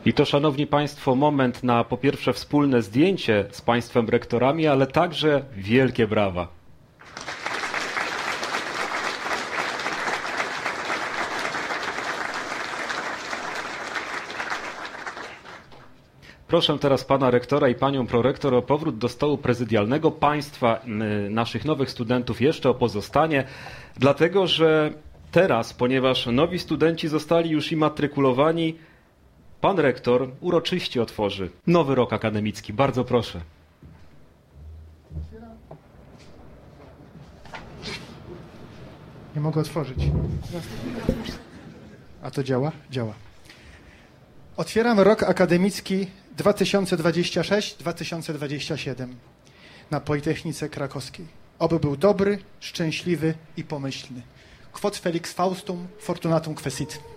I to, szanowni państwo, moment na po pierwsze wspólne zdjęcie z państwem rektorami, ale także wielkie brawa. Proszę teraz pana rektora i panią prorektor o powrót do stołu prezydialnego. Państwa, naszych nowych studentów jeszcze o pozostanie, dlatego że teraz, ponieważ nowi studenci zostali już immatrykulowani, pan rektor uroczyście otworzy nowy rok akademicki. Bardzo proszę. Nie mogę otworzyć. A to działa? Działa. Otwieram rok akademicki 2026-2027 na Politechnice Krakowskiej. Oby był dobry, szczęśliwy i pomyślny. Quod Felix Faustum, Fortunatum Quesit.